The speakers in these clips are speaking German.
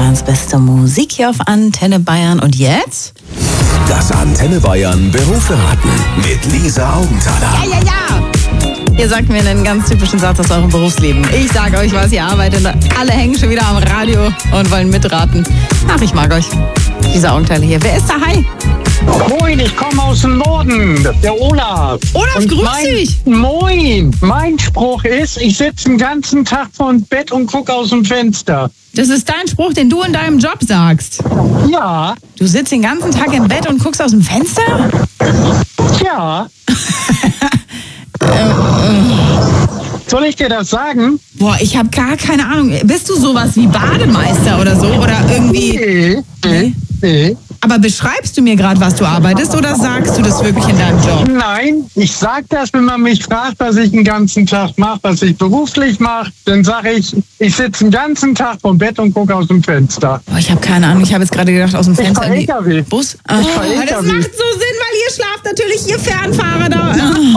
Bayerns beste Musik hier auf Antenne Bayern. Und jetzt? Das Antenne Bayern Berufsverraten mit Lisa Augenthaler. Ja. Ihr sagt mir einen ganz typischen Satz aus eurem Berufsleben. Ich sage euch, was ihr arbeitet. Alle hängen schon wieder am Radio und wollen mitraten. Ach, ich mag euch. Lisa Augenthaler hier. Wer ist da? Hi. Moin, ich komme aus dem Norden, der Olaf. Olaf, grüß dich. Moin, mein Spruch ist, ich sitze den ganzen Tag vor dem Bett und gucke aus dem Fenster. Das ist dein Spruch, den du in deinem Job sagst. Ja, Du sitzt den ganzen Tag im Bett und guckst aus dem Fenster? ja. Soll ich dir das sagen? Boah, ich habe gar keine Ahnung. Bist du sowas wie Bademeister oder so? Oder irgendwie... Nee. Aber beschreibst du mir gerade, was du arbeitest, oder sagst du das wirklich in deinem Job? Nein, ich sag das, wenn man mich fragt, was ich den ganzen Tag mache, was ich beruflich mache, dann sage ich sitze den ganzen Tag vom Bett und gucke aus dem Fenster. Boah, ich habe keine Ahnung. Ich habe jetzt gerade gedacht, aus dem Fenster fahr in die LKW. Bus. Ich fahr Das LKW. macht so Sinn, weil ihr schlaft natürlich, ihr Fernfahrer da.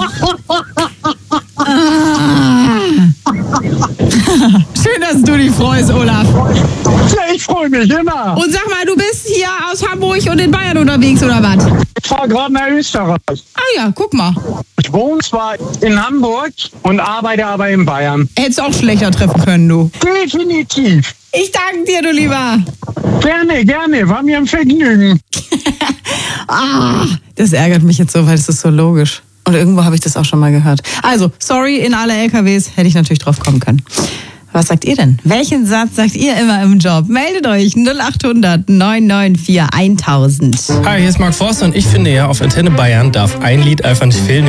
Schön, dass du dich freust, Olaf. Ja, ich freue mich immer. Und sag mal, du bist hier aus Hamburg und in Bayern unterwegs, oder was? Ich fahre gerade nach Österreich. Ah ja, guck mal. Ich wohne zwar in Hamburg und arbeite aber in Bayern. Hättest du auch schlechter treffen können, du. Definitiv. Ich danke dir, du Lieber. Gerne. War mir ein Vergnügen. Das ärgert mich jetzt so, weil es ist so logisch. Und irgendwo habe ich das auch schon mal gehört. Also, sorry, in alle LKWs hätte ich natürlich drauf kommen können. Was sagt ihr denn? Welchen Satz sagt ihr immer im Job? Meldet euch 0800 994 1000. Hi, hier ist Mark Forster und ich finde ja, auf Antenne Bayern darf ein Lied einfach nicht fehlen.